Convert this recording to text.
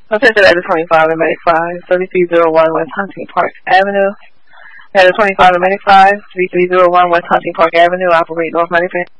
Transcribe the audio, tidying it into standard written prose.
Located at the 25 and Medic 5, 3301 West Hunting Park Avenue. At the 25 and Medic 5, 3301 West Hunting Park Avenue, operate North Miami.